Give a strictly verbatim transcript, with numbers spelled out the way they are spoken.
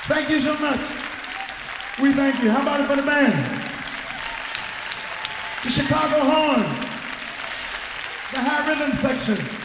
Thank you so much. We thank you. How about it for the band? The Chicago Horn, the high rhythm section.